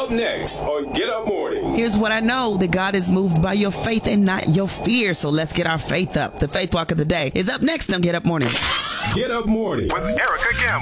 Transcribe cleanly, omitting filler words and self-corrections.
up next on Get Up Morning. Here's what I know, that God is moved by your faith and not your fear. So let's get our faith up. The Faith Walk of the Day is up next on Get Up Morning. Get Up Morning with Erica Gamble.